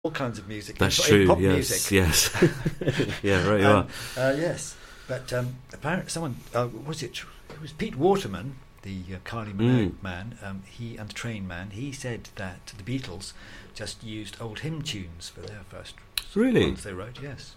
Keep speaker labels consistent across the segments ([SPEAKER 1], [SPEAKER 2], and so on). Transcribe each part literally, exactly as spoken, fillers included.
[SPEAKER 1] all kinds of music.
[SPEAKER 2] That's
[SPEAKER 1] in,
[SPEAKER 2] true.
[SPEAKER 1] In pop
[SPEAKER 2] yes,
[SPEAKER 1] music.
[SPEAKER 2] yes. Yeah, right. You
[SPEAKER 1] um,
[SPEAKER 2] are.
[SPEAKER 1] Uh, yes, but um, apparently someone uh, was it? It was Pete Waterman, the uh, Kylie Minogue
[SPEAKER 2] Mm.
[SPEAKER 1] man. Um, he and the Train Man. He said that the Beatles just used old hymn tunes for their first
[SPEAKER 2] Really?
[SPEAKER 1] ones they wrote. Yes.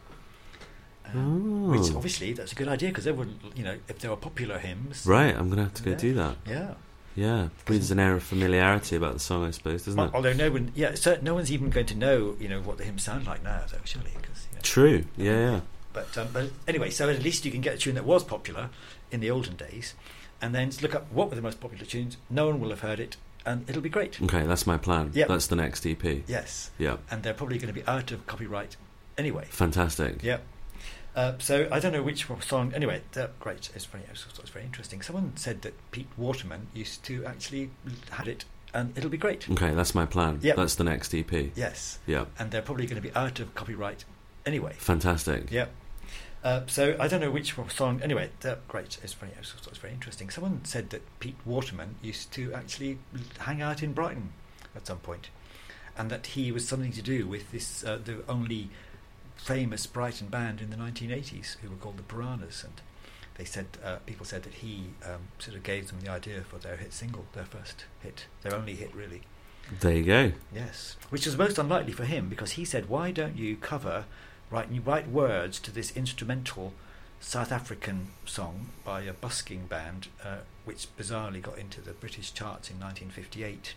[SPEAKER 1] Um, Which
[SPEAKER 2] Oh.
[SPEAKER 1] obviously that's a good idea because everyone, you know, if there are popular hymns,
[SPEAKER 2] Right, I'm going to have to go
[SPEAKER 1] Yeah.
[SPEAKER 2] do that.
[SPEAKER 1] yeah.
[SPEAKER 2] Yeah, brings an air of familiarity about the song, I suppose, doesn't
[SPEAKER 1] Al-
[SPEAKER 2] it?
[SPEAKER 1] Although no one, yeah, so no one's even going to know, you know, what the hymns sound like now, though, surely. Cause, you know.
[SPEAKER 2] True. Yeah, yeah.
[SPEAKER 1] But um, but anyway, so at least you can get a tune that was popular in the olden days, and then look up what were the most popular tunes. No one will have heard it, and it'll be great.
[SPEAKER 2] Okay, that's my plan.
[SPEAKER 1] Yep.
[SPEAKER 2] That's the next E P.
[SPEAKER 1] Yes,
[SPEAKER 2] Yeah.
[SPEAKER 1] and they're probably going to be out of copyright anyway.
[SPEAKER 2] Fantastic.
[SPEAKER 1] Yeah. Uh, so I don't know which song. Anyway, uh, great. It's very, it's, it's very interesting. Someone said that Pete Waterman used to actually had it, and it'll be great.
[SPEAKER 2] Okay, that's my plan.
[SPEAKER 1] Yep.
[SPEAKER 2] That's the next E P.
[SPEAKER 1] Yes,
[SPEAKER 2] Yeah.
[SPEAKER 1] and they're probably going to be out of copyright anyway.
[SPEAKER 2] Fantastic.
[SPEAKER 1] Yeah. Uh, so I don't know which song. Anyway, uh, great. It's very, it's, it's very interesting. Someone said that Pete Waterman used to actually hang out in Brighton at some point, and that he was something to do with this uh, the only famous Brighton band in the nineteen eighties, who were called the Piranhas, and they said uh, people said that he um, sort of gave them the idea for their hit single, their first hit, their only hit, really.
[SPEAKER 2] There you go.
[SPEAKER 1] Yes, which was most unlikely for him because he said, "Why don't you cover, write you write words to this instrumental South African song by a busking band, uh, which bizarrely got into the British charts in nineteen fifty-eight."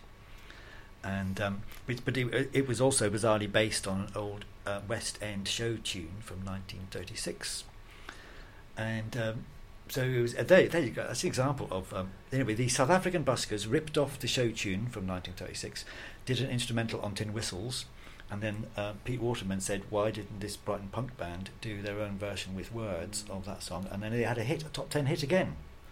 [SPEAKER 1] And um, but, but it, it was also bizarrely based on an old uh, West End show tune from nineteen thirty-six. And um, so it was, uh, there, there you go. That's an example of um, anyway. The South African buskers ripped off the show tune from nineteen thirty-six, did an instrumental on tin whistles, and then uh, Pete Waterman said, "Why didn't this Brighton punk band do their own version with words of that song?" And then they had a hit, a top ten hit again.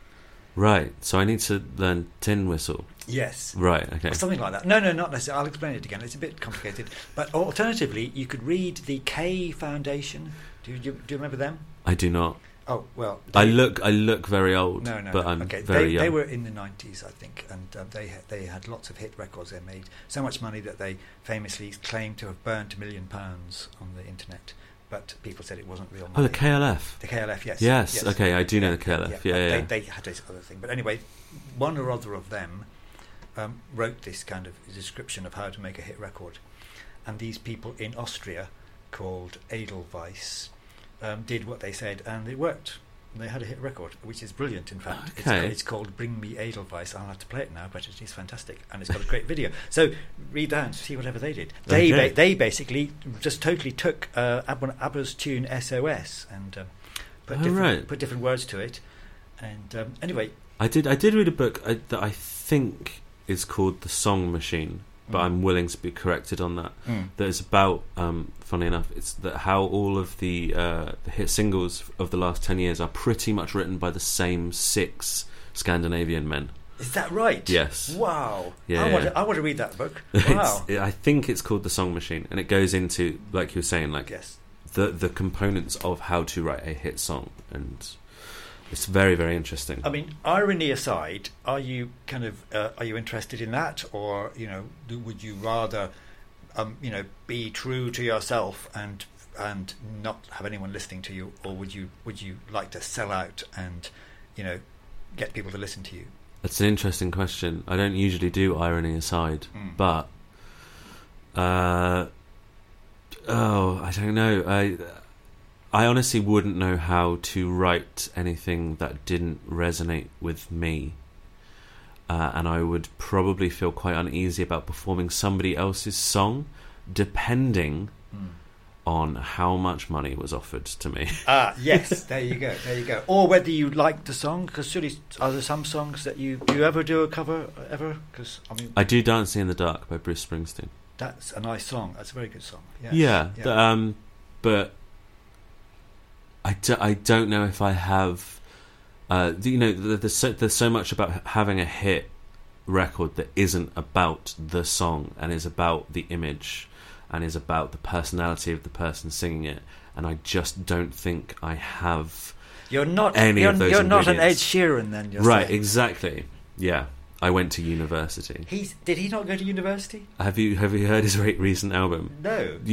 [SPEAKER 2] Right, so I need to learn tin whistle.
[SPEAKER 1] Yes.
[SPEAKER 2] Right, okay.
[SPEAKER 1] Or something like that. No, no, not necessarily. I'll explain it again. It's a bit complicated. But alternatively, you could read the K Foundation. Do you, do you remember them?
[SPEAKER 2] I do not.
[SPEAKER 1] Oh, well.
[SPEAKER 2] I
[SPEAKER 1] they-
[SPEAKER 2] look I look very old,
[SPEAKER 1] No, no,
[SPEAKER 2] but
[SPEAKER 1] no.
[SPEAKER 2] I'm
[SPEAKER 1] okay.
[SPEAKER 2] very
[SPEAKER 1] they,
[SPEAKER 2] young.
[SPEAKER 1] they were in the nineties, I think, and uh, they ha- they had lots of hit records. They made so much money that they famously claimed to have burnt a million pounds on the internet. But people said it wasn't real money.
[SPEAKER 2] Oh, the K L F.
[SPEAKER 1] The K L F, yes.
[SPEAKER 2] Yes, okay, I do know the K L F. Yeah,
[SPEAKER 1] but
[SPEAKER 2] yeah, yeah.
[SPEAKER 1] They, they had this other thing. But anyway, one or other of them um, wrote this kind of description of how to make a hit record. And these people in Austria, called Edelweiss, um, did what they said, and it worked. They had a hit record, which is brilliant, in fact.
[SPEAKER 2] Okay.
[SPEAKER 1] It's, it's called Bring Me Edelweiss. I'll have to play it now, but it is fantastic. And it's got a great video. So read that and see whatever they did. They
[SPEAKER 2] Okay.
[SPEAKER 1] ba- they basically just totally took uh, Ab- ABBA's tune S O S and um, put,
[SPEAKER 2] Oh,
[SPEAKER 1] different,
[SPEAKER 2] right.
[SPEAKER 1] put different words to it. And um, anyway,
[SPEAKER 2] I did I did read a book uh, that I think is called The Song Machine, but
[SPEAKER 1] Mm.
[SPEAKER 2] I'm willing to be corrected on that.
[SPEAKER 1] Mm.
[SPEAKER 2] That is about, um, funny enough, it's that how all of the, uh, the hit singles of the last ten years are pretty much written by the same six Scandinavian men.
[SPEAKER 1] is that right?
[SPEAKER 2] Yes.
[SPEAKER 1] Wow.
[SPEAKER 2] Yeah,
[SPEAKER 1] I, want
[SPEAKER 2] yeah.
[SPEAKER 1] to, I want to read that book.
[SPEAKER 2] It's-
[SPEAKER 1] Wow.
[SPEAKER 2] I think it's called The Song Machine, and it goes into, like you were saying, like
[SPEAKER 1] Yes.
[SPEAKER 2] the the components of how to write a hit song, and it's very, very interesting.
[SPEAKER 1] I mean, irony aside, are you kind of uh, are you interested in that, or you know, do, would you rather, um, you know, be true to yourself and and not have anyone listening to you, or would you would you like to sell out and, you know, get people to listen to you?
[SPEAKER 2] That's an interesting question. I don't usually do irony aside,
[SPEAKER 1] Mm.
[SPEAKER 2] but uh, oh, I don't know. I I honestly wouldn't know how to write anything that didn't resonate with me, uh, and I would probably feel quite uneasy about performing somebody else's song, depending
[SPEAKER 1] Mm.
[SPEAKER 2] on how much money was offered to me.
[SPEAKER 1] Ah, yes. There you go. There you go. Or whether you like the song, because surely are there some songs that you do you ever do a cover ever? Because I mean,
[SPEAKER 2] I do "Dancing in the Dark" by Bruce Springsteen.
[SPEAKER 1] that's a nice song. That's a very good song. Yes.
[SPEAKER 2] Yeah,
[SPEAKER 1] Yeah.
[SPEAKER 2] th- um, but I, do, I don't know if I have. Uh, the- you know, th- there's so, there's so much about having a hit record that isn't about the song and is about the image and is about the personality of the person singing it, and I just don't think I have.
[SPEAKER 1] You're not
[SPEAKER 2] any
[SPEAKER 1] you're,
[SPEAKER 2] of those
[SPEAKER 1] you're not an Ed
[SPEAKER 2] ingredients.
[SPEAKER 1] Sheeran then. You're
[SPEAKER 2] Right,
[SPEAKER 1] saying.
[SPEAKER 2] exactly. Yeah, I went to university.
[SPEAKER 1] He's did he not go to university?
[SPEAKER 2] Have you have you heard his re- recent album?
[SPEAKER 1] No.